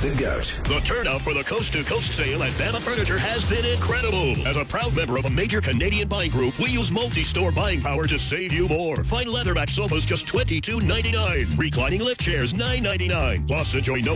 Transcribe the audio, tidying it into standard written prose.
the GOAT. The turnout for the Coast to Coast sale at Bama Furniture has been incredible. As a proud member of a major Canadian buying group, we use multi-store buying power to save you more. Find leatherback sofas just $22.99. Reclining lift chairs $9.99. Plus, enjoy no